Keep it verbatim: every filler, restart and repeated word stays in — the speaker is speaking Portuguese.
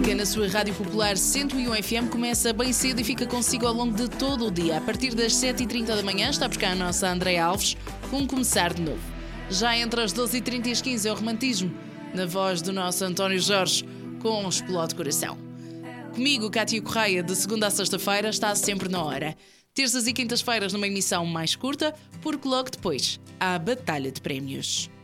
música na sua Rádio Popular cento e um F M começa bem cedo e fica consigo ao longo de todo o dia. A partir das sete e trinta da manhã está a buscar a nossa Andréa Alves com Começar de Novo. Já entre as doze e trinta e as quinze é o romantismo, na voz do nosso António Jorge, com Explode Coração. Comigo, Cátia Correia, de segunda a sexta-feira, está sempre na hora. Terças e quintas-feiras numa emissão mais curta, porque logo depois há a Batalha de Prémios.